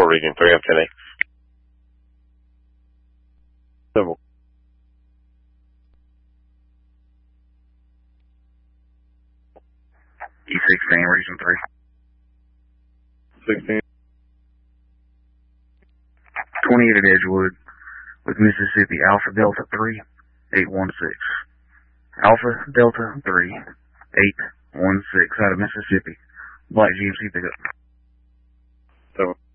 4 reading 3 on 10A. Civil. E16, region 3. 16. 28 at Edgewood with Mississippi Alpha Delta 3, 816. Alpha Delta 3, 816 out of Mississippi. Black GMC pickup. 7.